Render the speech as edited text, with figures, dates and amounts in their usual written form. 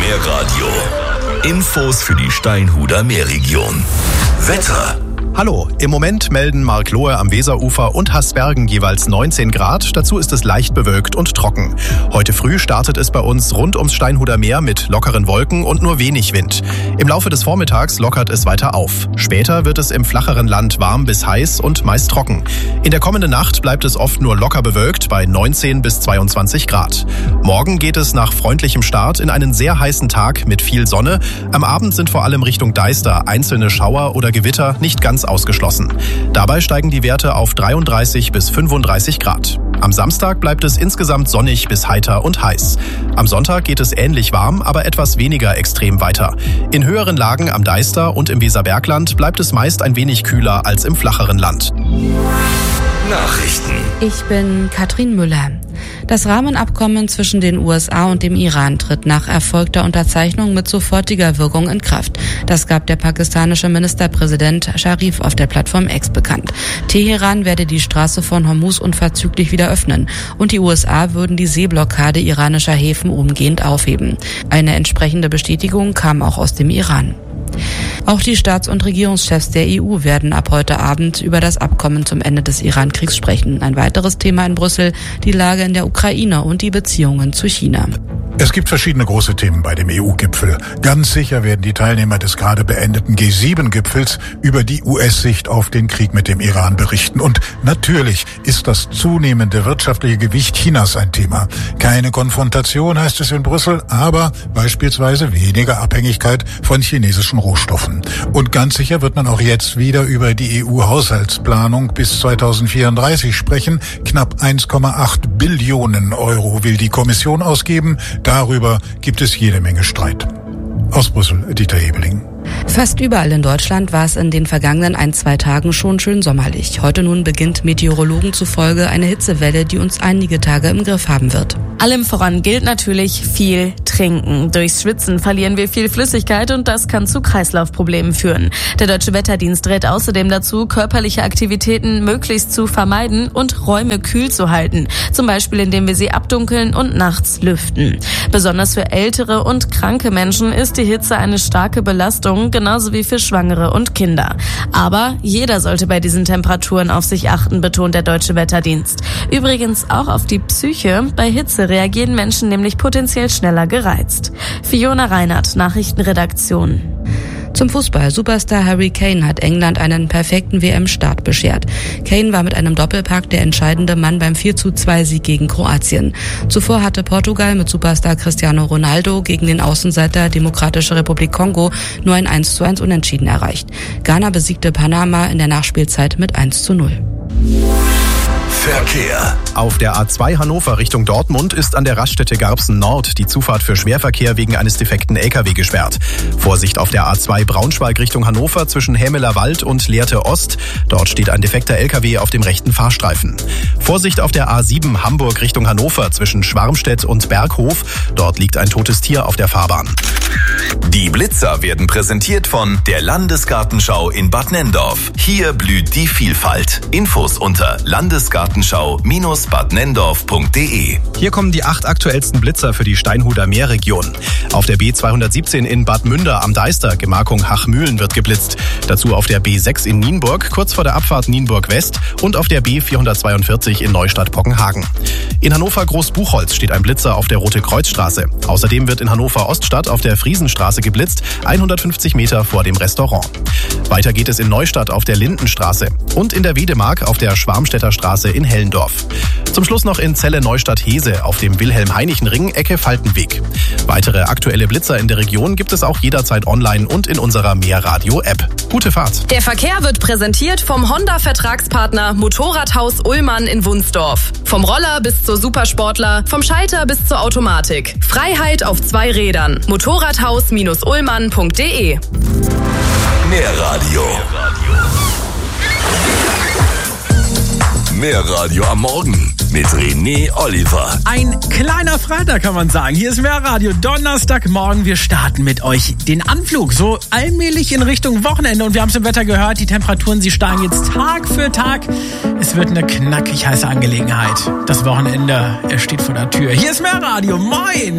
Meerradio. Infos für die Steinhuder Meerregion. Wetter. Hallo, im Moment melden Marklohe am Weserufer und Hasbergen jeweils 19 Grad. Dazu ist es leicht bewölkt und trocken. Heute früh startet es bei uns rund ums Steinhuder Meer mit lockeren Wolken und nur wenig Wind. Im Laufe des Vormittags lockert es weiter auf. Später wird es im flacheren Land warm bis heiß und meist trocken. In der kommenden Nacht bleibt es oft nur locker bewölkt bei 19 bis 22 Grad. Morgen geht es nach freundlichem Start in einen sehr heißen Tag mit viel Sonne. Am Abend sind vor allem Richtung Deister einzelne Schauer oder Gewitter nicht ganz ausgeschlossen. Dabei steigen die Werte auf 33 bis 35 Grad. Am Samstag bleibt es insgesamt sonnig bis heiter und heiß. Am Sonntag geht es ähnlich warm, aber etwas weniger extrem weiter. In höheren Lagen am Deister und im Weserbergland bleibt es meist ein wenig kühler als im flacheren Land. Nachrichten. Ich bin Katrin Müller. Das Rahmenabkommen zwischen den USA und dem Iran tritt nach erfolgter Unterzeichnung mit sofortiger Wirkung in Kraft. Das gab der pakistanische Ministerpräsident Sharif auf der Plattform X bekannt. Teheran werde die Straße von Hormuz unverzüglich wieder öffnen und die USA würden die Seeblockade iranischer Häfen umgehend aufheben. Eine entsprechende Bestätigung kam auch aus dem Iran. Auch die Staats- und Regierungschefs der EU werden ab heute Abend über das Abkommen zum Ende des Iran-Kriegs sprechen. Ein weiteres Thema in Brüssel, die Lage in der Ukraine und die Beziehungen zu China. Es gibt verschiedene große Themen bei dem EU-Gipfel. Ganz sicher werden die Teilnehmer des gerade beendeten G7-Gipfels über die US-Sicht auf den Krieg mit dem Iran berichten. Und natürlich ist das zunehmende wirtschaftliche Gewicht Chinas ein Thema. Keine Konfrontation heißt es in Brüssel, aber beispielsweise weniger Abhängigkeit von chinesischen Rohstoffen. Und ganz sicher wird man auch jetzt wieder über die EU-Haushaltsplanung bis 2034 sprechen. Knapp 1,8 Billionen Euro will die Kommission ausgeben. Darüber gibt es jede Menge Streit. Aus Brüssel, Dieter Hebeling. Fast überall in Deutschland war es in den vergangenen 1-2 Tagen schon schön sommerlich. Heute nun beginnt Meteorologen zufolge eine Hitzewelle, die uns einige Tage im Griff haben wird. Allem voran gilt natürlich viel trinken. Durchs Schwitzen verlieren wir viel Flüssigkeit und das kann zu Kreislaufproblemen führen. Der Deutsche Wetterdienst rät außerdem dazu, körperliche Aktivitäten möglichst zu vermeiden und Räume kühl zu halten. Zum Beispiel, indem wir sie abdunkeln und nachts lüften. Besonders für ältere und kranke Menschen ist die Hitze eine starke Belastung, genauso wie für Schwangere und Kinder. Aber jeder sollte bei diesen Temperaturen auf sich achten, betont der Deutsche Wetterdienst. Übrigens auch auf die Psyche. Bei Hitze reagieren Menschen nämlich potenziell schneller gereizt. Fiona Reinhardt, Nachrichtenredaktion. Zum Fußball. Superstar Harry Kane hat England einen perfekten WM-Start beschert. Kane war mit einem Doppelpack der entscheidende Mann beim 4:2-Sieg gegen Kroatien. Zuvor hatte Portugal mit Superstar Cristiano Ronaldo gegen den Außenseiter Demokratische Republik Kongo nur ein 1:1 Unentschieden erreicht. Ghana besiegte Panama in der Nachspielzeit mit 1:0. Verkehr. Auf der A2 Hannover Richtung Dortmund ist an der Raststätte Garbsen Nord die Zufahrt für Schwerverkehr wegen eines defekten LKW gesperrt. Vorsicht auf der A2 Braunschweig Richtung Hannover zwischen Hämeler Wald und Lehrte Ost. Dort steht ein defekter LKW auf dem rechten Fahrstreifen. Vorsicht auf der A7 Hamburg Richtung Hannover zwischen Schwarmstedt und Berghof. Dort liegt ein totes Tier auf der Fahrbahn. Die Blitzer werden präsentiert von der Landesgartenschau in Bad Nenndorf. Hier blüht die Vielfalt. Infos unter landesgartenschau-badnenndorf.de. Hier kommen die 8 aktuellsten Blitzer für die Steinhuder Meerregion. Auf der B217 in Bad Münder am Deister, Gemarkung Hachmühlen, wird geblitzt. Dazu auf der B6 in Nienburg, kurz vor der Abfahrt Nienburg West und auf der B442 in Neustadt-Pockenhagen. In Hannover Großbuchholz steht ein Blitzer auf der Rote-Kreuz-Straße. Außerdem wird in Hannover Oststadt auf der Friesenstraße geblitzt, 150 Meter vor dem Restaurant. Weiter geht es in Neustadt auf der Lindenstraße und in der Wedemark auf der Schwarmstädter Straße in Hellendorf. Zum Schluss noch in Celle-Neustadt-Hese auf dem Wilhelm-Heinichen-Ring, Ecke Faltenweg. Weitere aktuelle Blitzer in der Region gibt es auch jederzeit online und in unserer Meerradio-App. Gute Fahrt! Der Verkehr wird präsentiert vom Honda-Vertragspartner Motorradhaus Ullmann in Wunsdorf. Vom Roller bis zur Supersportler, vom Schalter bis zur Automatik. Freiheit auf 2 Rädern. Motorradhaus-ullmann.de. Meerradio. Meerradio am Morgen mit René Oliver. Ein kleiner Freitag kann man sagen. Hier ist Meerradio, Donnerstagmorgen. Wir starten mit euch den Anflug so allmählich in Richtung Wochenende. Und wir haben es im Wetter gehört, die Temperaturen, sie steigen jetzt Tag für Tag. Es wird eine knackig heiße Angelegenheit. Das Wochenende, es steht vor der Tür. Hier ist Meerradio, moin!